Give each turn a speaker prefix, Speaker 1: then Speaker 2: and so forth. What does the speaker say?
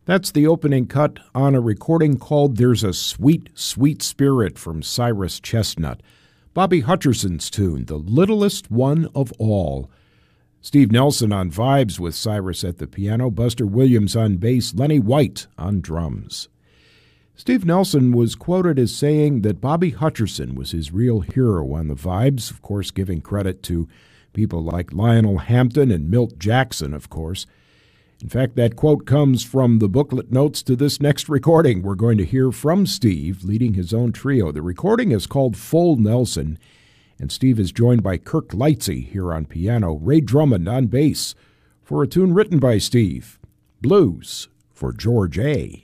Speaker 1: That's the opening cut on a recording called There's a Sweet, Sweet Spirit from Cyrus Chestnut. Bobby Hutcherson's tune, The Littlest One of All. Steve Nelson on vibes with Cyrus at the piano, Buster Williams on bass, Lenny White on drums. Steve Nelson was quoted as saying that Bobby Hutcherson was his real hero on the vibes, of course giving credit to people like Lionel Hampton and Milt Jackson, of course. In fact, that quote comes from the booklet notes to this next recording. We're going to hear from Steve leading his own trio. The recording is called Full Nelson, and Steve is joined by Kirk Lightsey here on piano, Ray Drummond on bass, for a tune written by Steve, Blues for George A.